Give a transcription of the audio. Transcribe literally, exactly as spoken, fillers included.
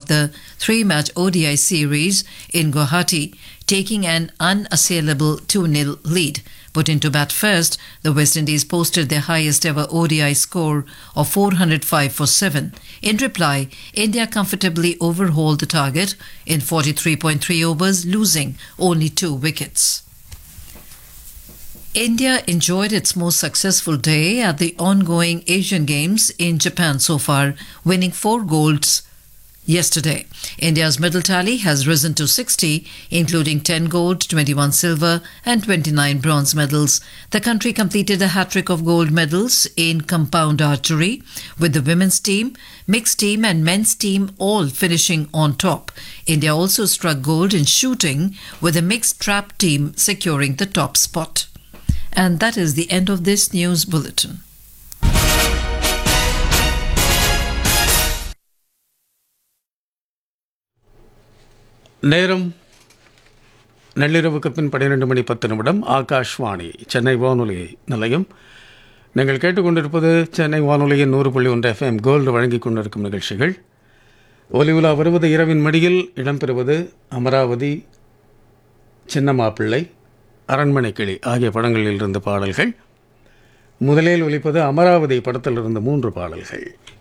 the three-match O D I series in Guwahati, taking an unassailable two nil lead. Put into bat first, the West Indies posted their highest ever O D I score of four hundred five for seven. In reply, India comfortably overhauled the target in forty-three point three overs, losing only two wickets. India enjoyed its most successful day at the ongoing Asian Games in Japan so far, winning four golds yesterday. India's medal tally has risen to sixty, including ten gold, twenty-one silver and twenty-nine bronze medals. The country completed a hat-trick of gold medals in compound archery, with the women's team, mixed team and men's team all finishing on top. India also struck gold in shooting, with the mixed trap team securing the top spot. And that is the end of this news bulletin. நேரம் நள்ளிரவுக்கு பின் பன்னிரண்டு மணி பத்து நிமிடம். ஆகாஷ்வாணி சென்னை வானொலி நிலையம். நீங்கள் கேட்டுக்கொண்டிருப்பது சென்னை வானொலியின் நூறு புள்ளி ஒன்று எஃப்எம் கோல்டு வழங்கிக் கொண்டிருக்கும் நிகழ்ச்சிகள். ஒலி உலா வருவது இரவின் மடியில் இடம்பெறுவது அமராவதி, சின்னமாப்பிள்ளை, அரண்மனை கிளி ஆகிய படங்களில் இருந்து பாடல்கள். முதலில் ஒலிப்பது அமராவதி படத்திலிருந்து மூன்று பாடல்கள்.